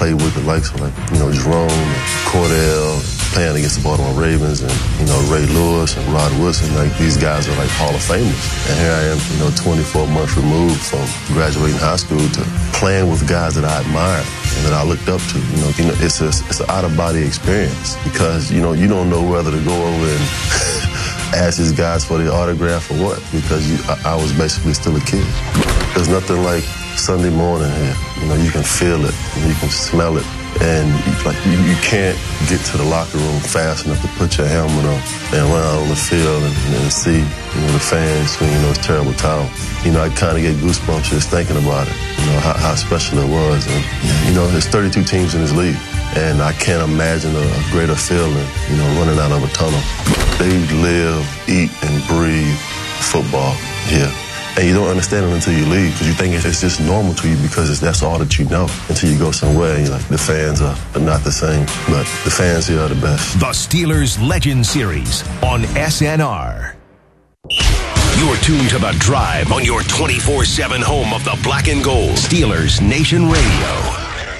played with the likes of Jerome and Cordell, playing against the Baltimore Ravens, and Ray Lewis and Rod Woodson. These guys are Hall of Famers. And here I am, 24 months removed from graduating high school to playing with guys that I admired and that I looked up to. It's an out-of-body experience because you don't know whether to go over and ask these guys for the autograph or what, because I was basically still a kid. There's nothing like Sunday morning here. You can feel it, you can smell it, and you can't get to the locker room fast enough to put your helmet on and run out on the field and see the fans swinging those terrible towels. I kind of get goosebumps just thinking about it. How special it was, and there's 32 teams in this league, and I can't imagine a greater feeling, running out of a tunnel. They live, eat, and breathe football here. And you don't understand it until you leave, because you think it's just normal to you because that's all that you know, until you go somewhere and you're like, the fans are not the same, but the fans here are the best. The Steelers Legend Series on SNR. You're tuned to The Drive on your 24/7 home of the black and gold. Steelers Nation Radio.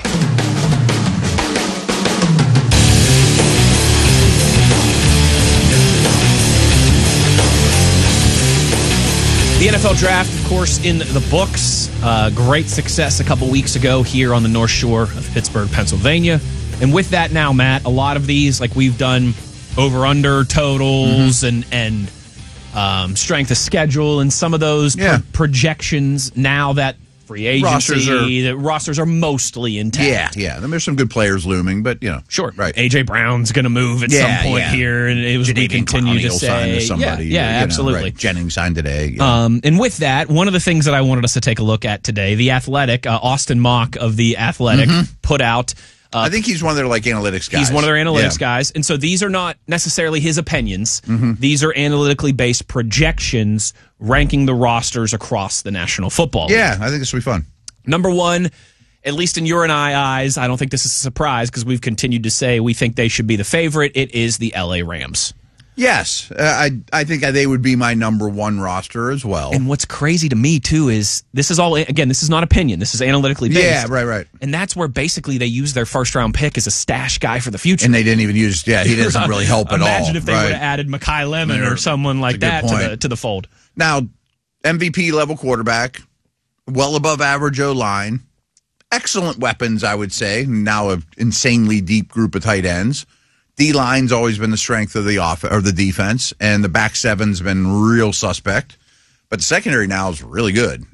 The NFL Draft, of course, in the books. Great success a couple weeks ago here on the North Shore of Pittsburgh, Pennsylvania. And with that now, Matt, a lot of these, we've done over-under totals and strength of schedule and some of those projections now that free agency, the rosters are mostly intact. Yeah. There's some good players looming, but, Sure. Right. A.J. Brown's going to move at some point here, and it was we continue to say. To somebody, absolutely. Right. Jennings signed today. And with that, one of the things that I wanted us to take a look at today, The Athletic, Austin Mock of The Athletic put out. I think he's one of their analytics guys. He's one of their analytics guys. And so these are not necessarily his opinions. These are analytically based projections ranking the rosters across the National Football League. Yeah, I think this will be fun. Number one, at least in your and I eyes, I don't think this is a surprise because we've continued to say we think they should be the favorite. It is the LA Rams. Yes, I think they would be my number one roster as well. And what's crazy to me, too, is this is all, again, this is not opinion. This is analytically based. Yeah, right. And that's where basically they use their first-round pick as a stash guy for the future. And they didn't even use, he doesn't really help at all. Imagine if they would have added Mekhi Lemon or someone like that to the fold. Now, MVP-level quarterback, well above average O-line, excellent weapons, I would say, now an insanely deep group of tight ends. D-line's always been the strength of the defense, and the back seven's been real suspect. But the secondary now is really good.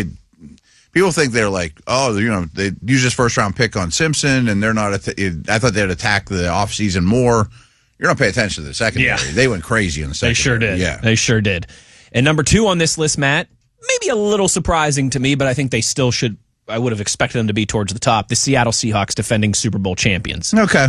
People think they're they use this first-round pick on Simpson, and they're not. I thought they'd attack the offseason more. You're not paying attention to the secondary. Yeah. They went crazy in the secondary. They sure did. Yeah, they sure did. And number two on this list, Matt, maybe a little surprising to me, but I think they still should. I would have expected them to be towards the top. The Seattle Seahawks, defending Super Bowl champions. Okay.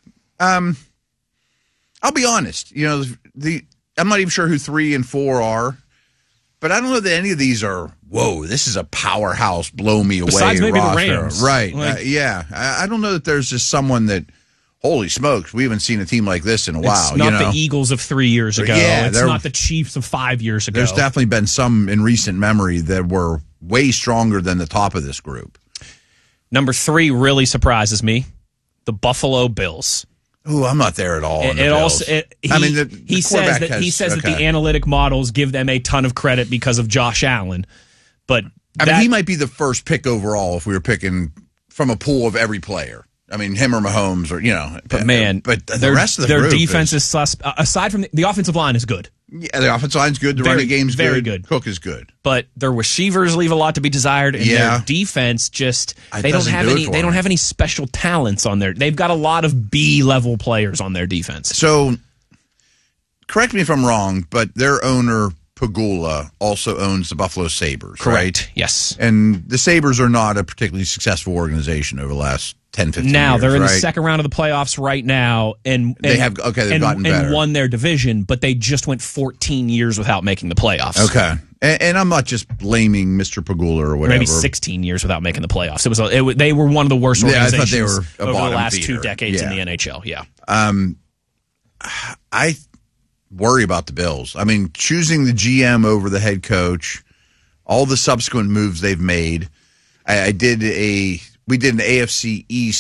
I'll be honest. I'm not even sure who 3 and 4 are, but I don't know that any of these are. Whoa, this is a powerhouse, blow me away. Besides maybe roster. the Rams, right? I don't know that there's just someone that. Holy smokes, we haven't seen a team like this in a while. It's not the Eagles of 3 years ago. Yeah, it's not the Chiefs of 5 years ago. There's definitely been some in recent memory that were way stronger than the top of this group. Number 3 really surprises me. The Buffalo Bills. Ooh, I'm not there at all. He says that the analytic models give them a ton of credit because of Josh Allen, but he might be the first pick overall if we were picking from a pool of every player. Him or Mahomes, but the rest of the their group defense is aside from the offensive line is good. Yeah, the offensive line's good. The running game's very good. Cook is good, but their receivers leave a lot to be desired, and their defense they don't have any special talents on there. They've got a lot of B-level players on their defense. So, correct me if I'm wrong, but their owner Pagula also owns the Buffalo Sabres, correct? Right? Yes, and the Sabres are not a particularly successful organization over the last 10, 15 now years, they're in right? the second round of the playoffs right now, and they've gotten better and won their division, but they just went 14 years without making the playoffs. Okay, and I'm not just blaming Mr. Pagula or whatever. Maybe 16 years without making the playoffs. They were one of the worst organizations I thought they were over the last 2 decades in the NHL. Yeah, I worry about the Bills. Choosing the GM over the head coach, all the subsequent moves they've made. We did an AFC East